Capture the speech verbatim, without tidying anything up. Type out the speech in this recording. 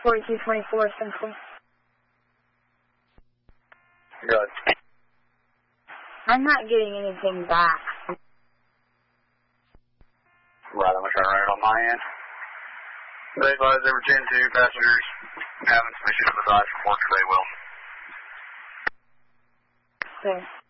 forty-two twenty-four Central. Good. I'm not getting anything back. Right, I'm going to try to run it on my end. They advise every ten two passengers having some issues with the device report today, Will. Okay.